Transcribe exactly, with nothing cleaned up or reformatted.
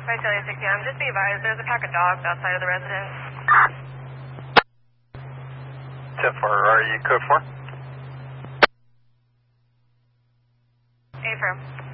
Visalia six, yeah, just be advised, there's a pack of dogs outside of the residence. ten four, are you code four? Affirm.